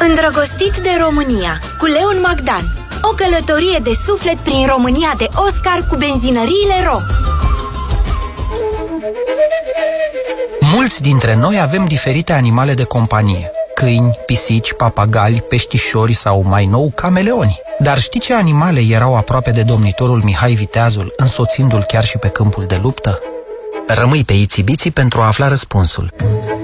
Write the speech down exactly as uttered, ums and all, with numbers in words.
Îndrăgostit de România, cu Leon Magdan. O călătorie de suflet prin România de Oscar cu benzinăriile Ro. Mulți dintre noi avem diferite animale de companie: câini, pisici, papagali, peștișori sau, mai nou, cameleoni. Dar știi ce animale erau aproape de domnitorul Mihai Viteazul, însoțindu-l chiar și pe câmpul de luptă? Rămâi pe Itsy Bitsy pentru a afla răspunsul.